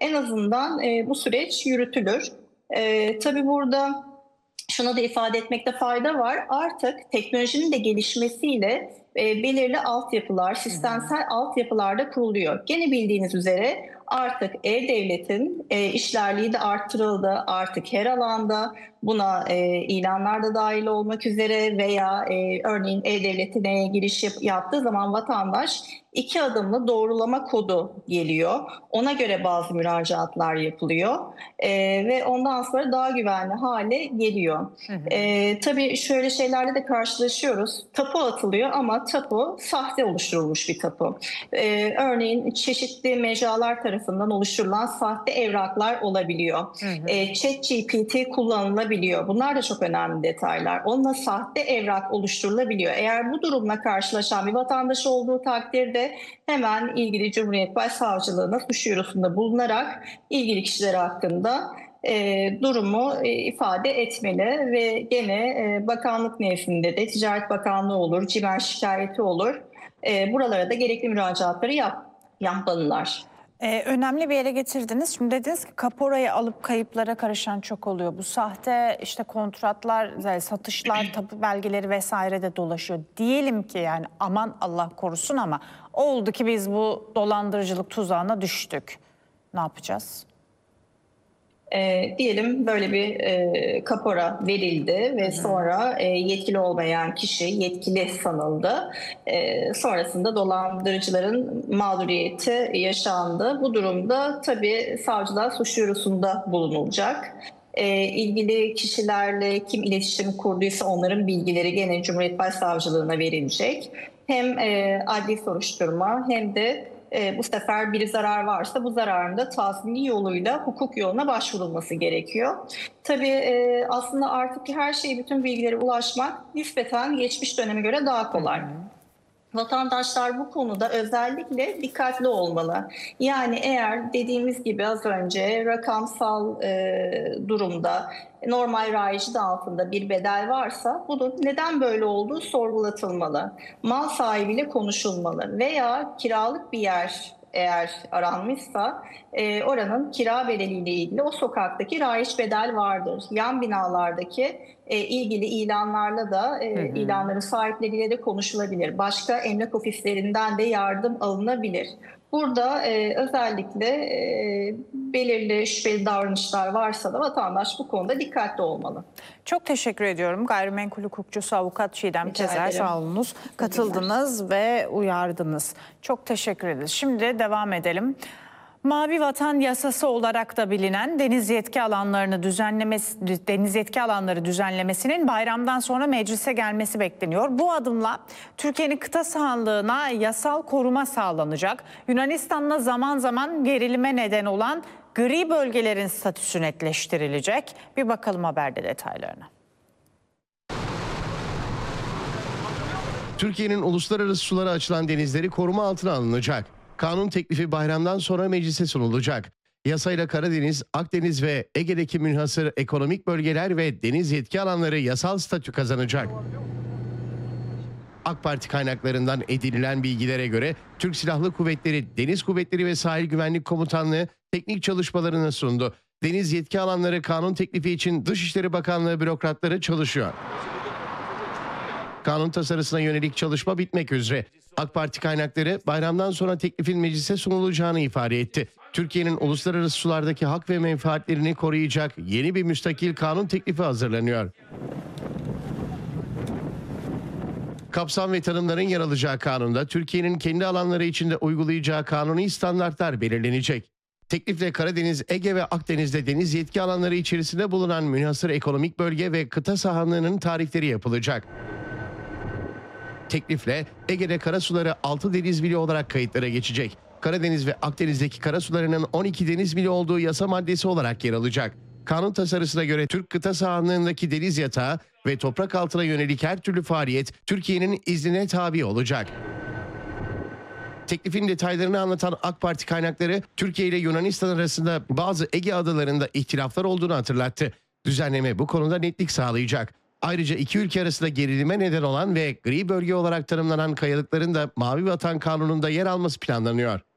en azından bu süreç yürütülür. Tabii burada şunu da ifade etmekte fayda var. Artık teknolojinin de gelişmesiyle belirli altyapılar, Hı hı. sistemsel altyapılar da kuruluyor. Gene bildiğiniz üzere artık E-Devlet'in işlerliği de arttırıldı. Artık her alanda buna ilanlar da dahil olmak üzere veya örneğin E-Devlet'ine giriş yaptığı zaman vatandaş 2 adımlı doğrulama kodu geliyor. Ona göre bazı müracaatlar yapılıyor. Ve ondan sonra daha güvenli hale geliyor. Hı hı. Tabii şöyle şeylerle de karşılaşıyoruz. Tapu atılıyor ama tapu sahte oluşturulmuş bir tapu. Örneğin çeşitli mecralar tarafından oluşturulan sahte evraklar olabiliyor. Hı hı. ChatGPT kullanılabiliyor. Bunlar da çok önemli detaylar. Onunla sahte evrak oluşturulabiliyor. Eğer bu durumla karşılaşan bir vatandaş olduğu takdirde hemen ilgili Cumhuriyet Başsavcılığına suç duyurusunda bulunarak ilgili kişiler hakkında durumu ifade etmeli ve gene bakanlık nezdinde de Ticaret Bakanlığı olur, CİMER şikayeti olur. Buralara da gerekli müracaatları yapmalılar. Önemli bir yere getirdiniz. Şimdi dediniz ki kaporayı alıp kayıplara karışan çok oluyor. Bu sahte işte kontratlar, yani satışlar, tapu belgeleri vesaire de dolaşıyor. Diyelim ki yani aman Allah korusun ama oldu ki biz bu dolandırıcılık tuzağına düştük. Ne yapacağız? Diyelim böyle bir kapora verildi Hı ve hı. sonra yetkili olmayan kişi yetkili sanıldı. Sonrasında dolandırıcıların mağduriyeti yaşandı. Bu durumda tabii savcılığa suç duyurusunda bulunulacak. İlgili kişilerle kim iletişim kurduysa onların bilgileri gene Cumhuriyet Başsavcılığına verilecek. Hem adli soruşturma hem de bu sefer bir zarar varsa bu zararın da tazmini yoluyla hukuk yoluna başvurulması gerekiyor. Tabii aslında artık her şeyi, bütün bilgilere ulaşmak nispeten geçmiş döneme göre daha Hı kolay. hı. Vatandaşlar bu konuda özellikle dikkatli olmalı. Yani eğer dediğimiz gibi az önce rakamsal durumda normal raici de altında bir bedel varsa bunun neden böyle olduğu sorgulatılmalı. Mal sahibiyle konuşulmalı veya kiralık bir yer eğer aranmışsa oranın kira bedeliyle ilgili o sokaktaki raiç bedel vardır. Yan binalardaki ilgili ilanlarla da Hı hı. ilanların sahipleriyle de konuşulabilir. Başka emlak ofislerinden de yardım alınabilir. Burada özellikle belirli şüpheli davranışlar varsa da vatandaş bu konuda dikkatli olmalı. Çok teşekkür ediyorum. Gayrimenkul hukukçusu avukat Çiğdem Rica Tezer, ederim. sağ olunuz. İyi günler. Katıldınız ve uyardınız. Çok teşekkür ederiz. Şimdi devam edelim. Mavi Vatan Yasası olarak da bilinen deniz yetki alanları düzenlemesinin bayramdan sonra meclise gelmesi bekleniyor. Bu adımla Türkiye'nin kıta sahanlığına yasal koruma sağlanacak. Yunanistan'la zaman zaman gerilime neden olan gri bölgelerin statüsü netleştirilecek. Bir bakalım haberde detaylarına. Türkiye'nin uluslararası sulara açılan denizleri koruma altına alınacak. Kanun teklifi bayramdan sonra meclise sunulacak. Yasayla Karadeniz, Akdeniz ve Ege'deki münhasır ekonomik bölgeler ve deniz yetki alanları yasal statü kazanacak. AK Parti kaynaklarından edinilen bilgilere göre Türk Silahlı Kuvvetleri, Deniz Kuvvetleri ve Sahil Güvenlik Komutanlığı teknik çalışmalarını sundu. Deniz yetki alanları kanun teklifi için Dışişleri Bakanlığı bürokratları çalışıyor. Kanun tasarısına yönelik çalışma bitmek üzere. AK Parti kaynakları bayramdan sonra teklifin meclise sunulacağını ifade etti. Türkiye'nin uluslararası sulardaki hak ve menfaatlerini koruyacak yeni bir müstakil kanun teklifi hazırlanıyor. Kapsam ve tanımların yer alacağı kanunda Türkiye'nin kendi alanları içinde uygulayacağı kanuni standartlar belirlenecek. Teklifle Karadeniz, Ege ve Akdeniz'de deniz yetki alanları içerisinde bulunan münhasır ekonomik bölge ve kıta sahanlığının tarifleri yapılacak. Teklifle Ege'de karasuları 6 deniz mili olarak kayıtlara geçecek. Karadeniz ve Akdeniz'deki karasularının 12 deniz mili olduğu yasa maddesi olarak yer alacak. Kanun tasarısına göre Türk kıta sahanlığındaki deniz yatağı ve toprak altına yönelik her türlü faaliyet Türkiye'nin iznine tabi olacak. Teklifin detaylarını anlatan AK Parti kaynakları Türkiye ile Yunanistan arasında bazı Ege adalarında ihtilaflar olduğunu hatırlattı. Düzenleme bu konuda netlik sağlayacak. Ayrıca iki ülke arasında gerilime neden olan ve gri bölge olarak tanımlanan kayalıkların da Mavi Vatan Kanunu'nda yer alması planlanıyor.